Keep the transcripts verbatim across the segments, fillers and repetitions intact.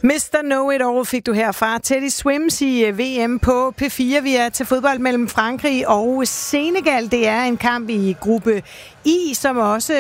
mister Know-It-All fik du herfra. Teddy Swims i V M på P fire. Vi er til fodbold mellem Frankrig og Senegal. Det er en kamp i gruppe I, som også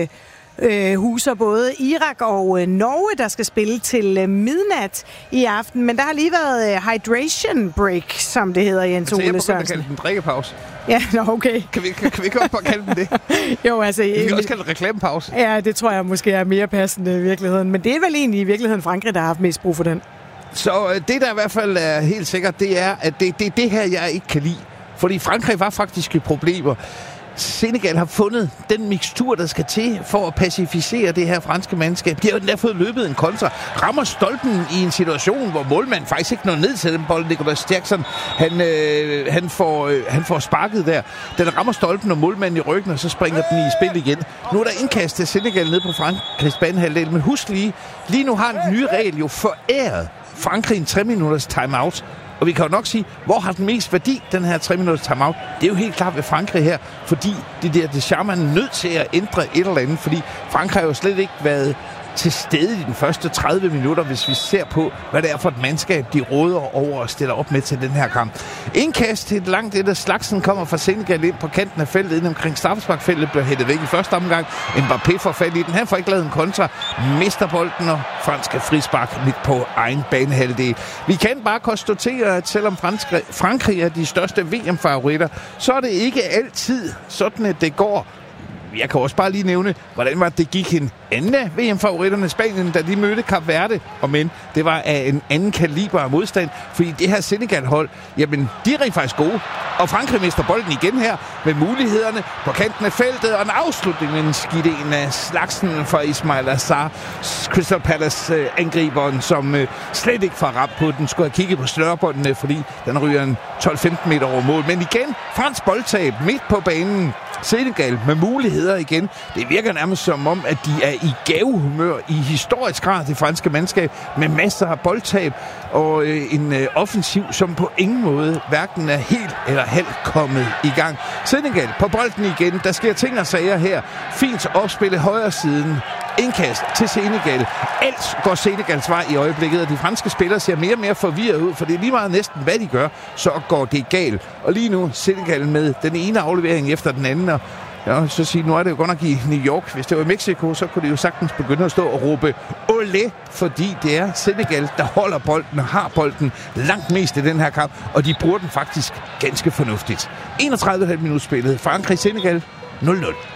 øh, huser både Irak og øh, Norge, der skal spille til øh, midnat i aften. Men der har lige været øh, hydration break, som det hedder, Jens Ole Sørensen. Jeg kan kalde den drikkepause. Ja, nå, okay. Kan vi, kan, kan vi ikke også bare kalde den det? Jo, altså... Vi kan også kalde det reklamepause. Ja, det tror jeg måske er mere passende i virkeligheden. Men det er vel egentlig i virkeligheden Frankrig, der har haft mest brug for den. Så øh, det, der i hvert fald er helt sikkert, det er, at det er det, det her, jeg ikke kan lide. Fordi Frankrig var faktisk i problemer. Senegal har fundet den mixtur, der skal til for at pacificere det her franske mandskab. De har jo endda fået løbet en kontra. Rammer stolpen i en situation, hvor målmanden faktisk ikke når ned til den bold. Nicolas Jackson, han, øh, han, får, øh, han får sparket der. Den rammer stolpen og målmanden i ryggen, og så springer den i spil igen. Nu er der indkast til Senegal ned på Frankrigs banehalvdel. Men husk lige, lige nu har den nye regel jo foræret Frankrig en tre minutters timeout. Og vi kan jo nok sige, hvor har den mest værdi, den her tre minutters timeout? Det er jo helt klart ved Frankrig her, fordi det der Deschamps er nødt til at ændre et eller andet, fordi Frankrig har jo slet ikke været til stede i den første tredive minutter, hvis vi ser på, hvad det er for et mandskab, de råder over og stiller op med til den her kamp. Indkast til et langt et af slagsen kommer fra Senegal ind på kanten af feltet, ind omkring straffesparkfeltet, bliver hættet væk i første omgang. Mbappé får fat i den. Han får ikke lavet en kontra, mister bolden, og fransk frispark midt på egen banehalvdel. Vi kan bare konstatere, at selvom Frankrig er de største V M-favoritter, så er det ikke altid sådan, at det går. Jeg kan også bare lige nævne, hvordan var det gik en anden af V M-favoritterne, Spanien, da de mødte Kap Verde. Og men det var af en anden kaliber af modstand, fordi det her Senegal-hold, jamen, de er rigtig faktisk gode. Og Frankrig mister bolden igen her med mulighederne på kanten af feltet, og en afslutning med en skidt en af slagsen for Ismail Assar, Crystal Palace-angriberen, som øh, slet ikke får ramt på den, skulle have kigget på snørbåndene, fordi den ryger en tolv femten meter over mål. Men igen, fransk boldtab midt på banen. Senegal med muligheder igen. Det virker nærmest som om, at de er i gavehumør i historisk grad, det franske mandskab, med masser af boldtab og øh, en øh, offensiv, som på ingen måde hverken er helt eller halvt kommet i gang. Senegal på bolden igen. Der sker ting og sager her. Fint opspillet højre siden. Indkast til Senegal. Alt går Senegals vej i øjeblikket, og de franske spillere ser mere og mere forvirret ud, for det er lige meget næsten, hvad de gør, så går det galt. Og lige nu Senegal med den ene aflevering efter den anden, og ja, så sige, nu er det jo godt nok i New York. Hvis det var i Mexico, så kunne de jo sagtens begynde at stå og råbe olé, fordi det er Senegal, der holder bolden og har bolden langt mest i den her kamp, og de bruger den faktisk ganske fornuftigt. enogtredive komma fem minutter spillet. Frankrig-Senegal nul nul.